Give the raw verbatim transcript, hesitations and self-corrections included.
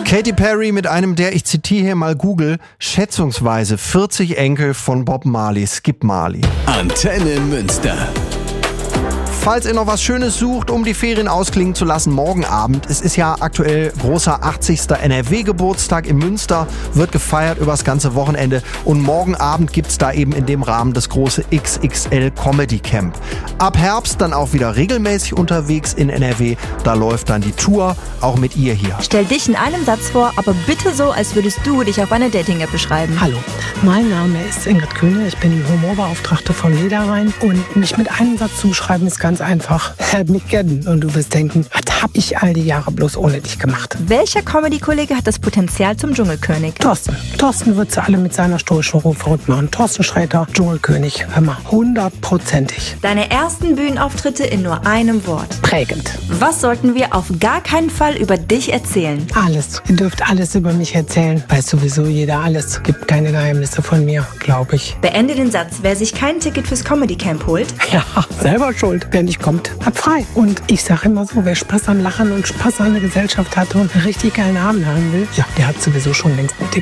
Katy Perry mit einem der, ich zitiere hier mal Google, schätzungsweise vierzig Enkel von Bob Marley, Skip Marley. Antenne Münster. Falls ihr noch was Schönes sucht, um die Ferien ausklingen zu lassen, morgen Abend. Es ist ja aktuell großer achtzigster N R W-Geburtstag in Münster, wird gefeiert übers ganze Wochenende. Und morgen Abend gibt's da eben in dem Rahmen das große X X L Comedy Camp. Ab Herbst dann auch wieder regelmäßig unterwegs in N R W. Da läuft dann die Tour, auch mit ihr hier. Stell dich in einem Satz vor, aber bitte so, als würdest du dich auf einer Dating-App beschreiben. Hallo, mein Name ist Ingrid Kühne, ich bin die Humorbeauftragte von Lederrhein und mich mit einem Satz zu beschreiben ist ganz einfach. Help me kennen. Und du wirst denken, was hab ich all die Jahre bloß ohne dich gemacht? Welcher Comedy-Kollege hat das Potenzial zum Dschungelkönig? Thorsten. Thorsten wird sie alle mit seiner stoischen Ruhe verrückt machen. Thorsten Sträter, Dschungelkönig. Hör mal, hundertprozentig. Deine ersten Bühnenauftritte in nur einem Wort. Prägend. Was sollten wir auf gar keinen Fall über dich erzählen? Alles. Ihr dürft alles über mich erzählen. Weiß sowieso jeder alles. Gibt keine Geheimnisse von mir, glaube ich. Beende den Satz. Wer sich kein Ticket fürs Comedy Camp holt, ja, selber schuld. Wer nicht kommt, hat frei. Und ich sage immer so, wer Spaß am Lachen und Spaß an der Gesellschaft hat und einen richtig geilen Abend haben will, ja, der hat sowieso schon längst ein Ticket.